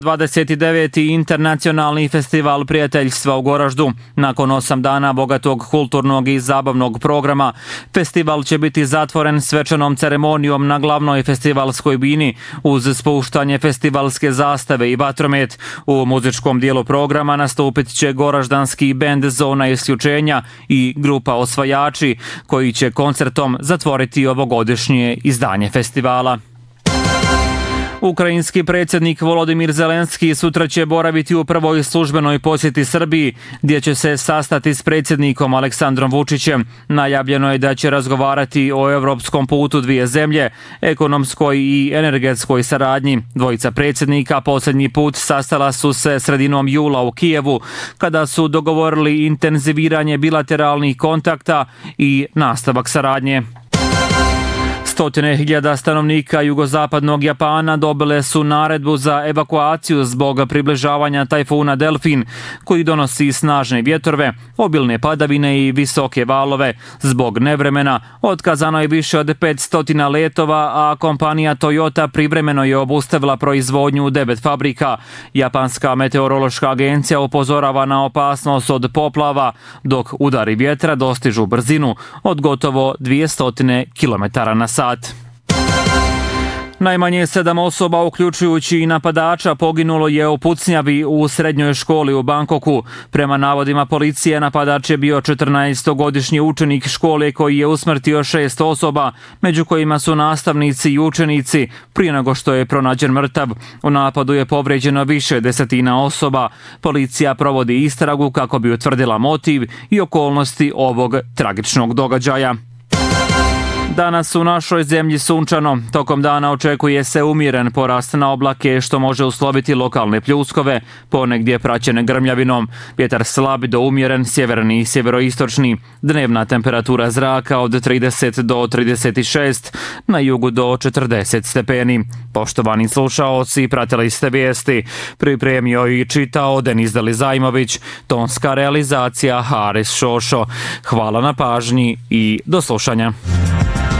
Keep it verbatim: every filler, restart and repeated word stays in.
dvadeset deveti internacionalni festival prijateljstva u Goraždu. Nakon osam dana bogatog kulturnog i zabavnog programa, festival će biti zatvoren svečanom ceremonijom na glavnoj festivalskoj bini uz spuštanje festivalske zastave i vatromet. U muzičkom dijelu programa nastupit će goraždanski bend Zona isključenja i grupa Osvajači, koji će koncertom zatvoriti ovogodišnje izdanje festivala. Ukrajinski predsjednik Volodimir Zelenski sutra će boraviti u prvoj službenoj posjeti Srbiji, gdje će se sastati s predsjednikom Aleksandrom Vučićem. Najavljeno je da će razgovarati o europskom putu dvije zemlje, ekonomskoj i energetskoj saradnji. Dvojica predsjednika posljednji put sastala su se sredinom jula u Kijevu, kada su dogovorili intenziviranje bilateralnih kontakta i nastavak saradnje. Stotine hiljada stanovnika jugozapadnog Japana dobile su naredbu za evakuaciju zbog približavanja tajfuna Delfin, koji donosi snažne vjetrove, obilne padavine i visoke valove. Zbog nevremena otkazano je više od petsto letova, a kompanija Toyota privremeno je obustavila proizvodnju u devet fabrika. Japanska meteorološka agencija upozorava na opasnost od poplava, dok udari vjetra dostižu brzinu od gotovo dvjesto kilometara na sat. Najmanje sedam osoba, uključujući i napadača, poginulo je u pucnjavi u srednjoj školi u Bangkoku. Prema navodima policije, napadač je bio četrnaestogodišnji učenik škole koji je usmrtio šest osoba, među kojima su nastavnici i učenici, prije nego što je pronađen mrtav. U napadu je povrijeđeno više desetina osoba. Policija provodi istragu kako bi utvrdila motiv i okolnosti ovog tragičnog događaja. Danas u našoj zemlji sunčano. Tokom dana očekuje se umjeren porast na oblake, što može usloviti lokalne pljuskove, ponegdje praćene grmljavinom. Vjetar slab do umjeren, sjeverni i sjeveroistočni. Dnevna temperatura zraka od trideset do trideset šest, na jugu do četrdeset stepeni. Poštovani slušaoci, pratili ste vijesti. Pripremio i čitao Denis Delizajmović, tonska realizacija Haris Šošo. Hvala na pažnji i do slušanja.